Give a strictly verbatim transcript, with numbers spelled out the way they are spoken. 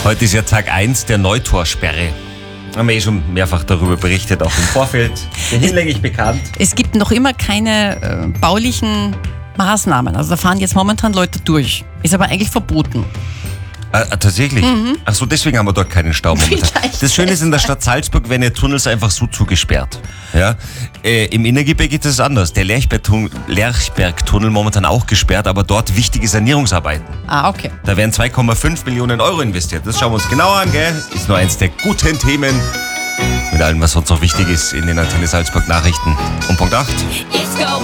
Heute ist ja Tag eins der Neuthorsperre. Haben wir eh schon mehrfach darüber berichtet, auch im Vorfeld. Bin hinlänglich bekannt. Es gibt noch immer keine äh, baulichen Maßnahmen. Also da fahren jetzt momentan Leute durch. Ist aber eigentlich verboten. Ah, tatsächlich? Mhm. Ach so, deswegen haben wir dort keinen Stau momentan. Vielleicht. Das Schöne ist, in der Stadt Salzburg werden ja Tunnels einfach so zugesperrt. Ja? Äh, Im Innergebirge ist es anders. Der Lerchberg-Tunnel, Lerchberg-Tunnel momentan auch gesperrt, aber dort wichtige Sanierungsarbeiten. Ah, okay. Da werden zwei Komma fünf Millionen Euro investiert. Das schauen wir uns genauer an, gell? Ist nur eins der guten Themen. Mit allem, was sonst noch wichtig ist in den Antenne Salzburg Nachrichten. Um Punkt acht. It's going